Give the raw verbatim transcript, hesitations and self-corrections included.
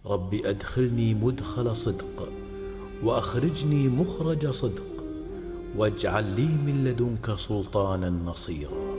رب أدخلني مدخل صدق وأخرجني مخرج صدق واجعل لي من لدنك سلطانا نصيرا.